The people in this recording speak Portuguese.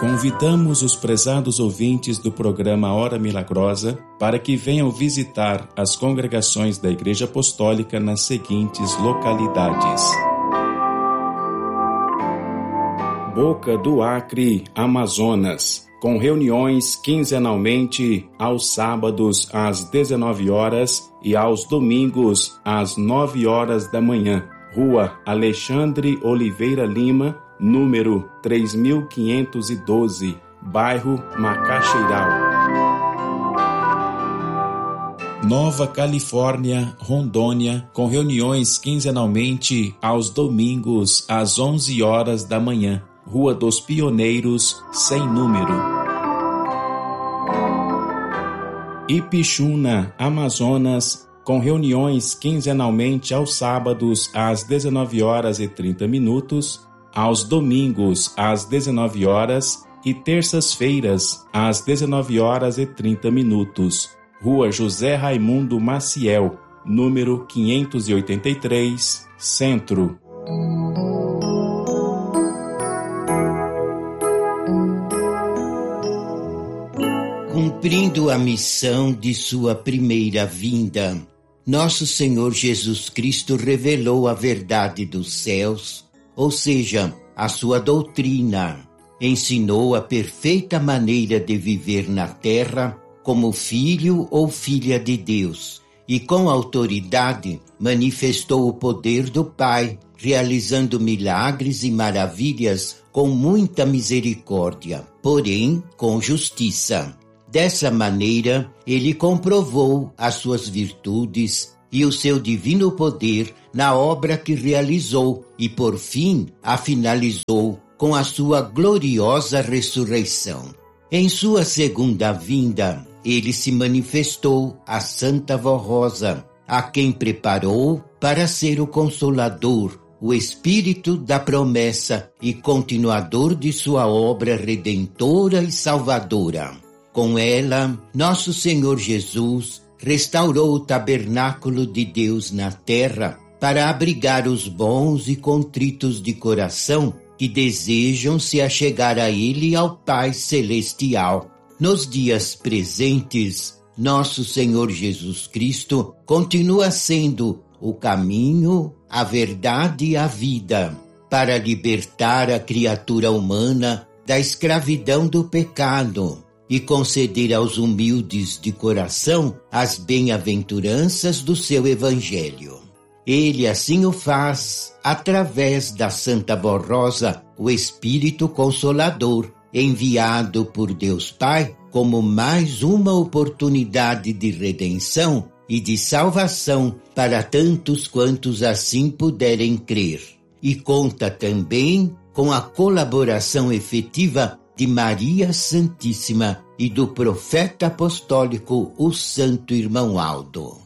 Convidamos os prezados ouvintes do programa Hora Milagrosa para que venham visitar as congregações da Igreja Apostólica nas seguintes localidades: Boca do Acre, Amazonas, com reuniões quinzenalmente aos sábados às 19 horas e aos domingos às 9 horas da manhã. Rua Alexandre Oliveira Lima, número 3512, bairro Macaxeiral. Nova Califórnia, Rondônia, com reuniões quinzenalmente aos domingos às 11 horas da manhã. Rua dos Pioneiros, sem número. Ipixuna, Amazonas, com reuniões quinzenalmente aos sábados às 19 horas e 30 minutos, aos domingos às 19 horas e terças-feiras às 19 horas e 30 minutos. Rua José Raimundo Maciel, número 583, Centro. Cumprindo a missão de sua primeira vinda, nosso Senhor Jesus Cristo revelou a verdade dos céus, ou seja, a sua doutrina. Ensinou a perfeita maneira de viver na terra como filho ou filha de Deus, e com autoridade manifestou o poder do Pai, realizando milagres e maravilhas com muita misericórdia, porém com justiça. Dessa maneira, ele comprovou as suas virtudes e o seu divino poder na obra que realizou e, por fim, a finalizou com a sua gloriosa ressurreição. Em sua segunda vinda, ele se manifestou a Santa Vó Rosa, a quem preparou para ser o Consolador, o Espírito da promessa e continuador de sua obra redentora e salvadora. Com ela, nosso Senhor Jesus restaurou o tabernáculo de Deus na terra para abrigar os bons e contritos de coração que desejam se achegar a Ele e ao Pai Celestial. Nos dias presentes, nosso Senhor Jesus Cristo continua sendo o caminho, a verdade e a vida, para libertar a criatura humana da escravidão do pecado e conceder aos humildes de coração as bem-aventuranças do seu Evangelho. Ele assim o faz através da Santa Vó Rosa, o Espírito Consolador, enviado por Deus Pai como mais uma oportunidade de redenção e de salvação para tantos quantos assim puderem crer. E conta também com a colaboração efetiva de Maria Santíssima e do profeta apostólico, o Santo Irmão Aldo.